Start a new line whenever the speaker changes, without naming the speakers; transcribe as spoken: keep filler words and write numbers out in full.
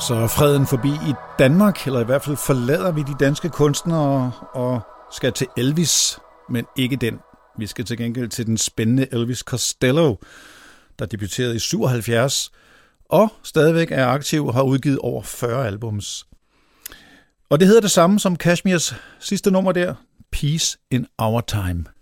Så er freden forbi i Danmark, eller i hvert fald forlader vi de danske kunstnere og skal til Elvis, men ikke den. Vi skal til gengæld til den spændende Elvis Costello, der debuterede i syvoghalvfjerds og stadigvæk er aktiv og har udgivet over fyrre albums. Og det hedder det samme som Kashmirs sidste nummer der, Peace in Our Time.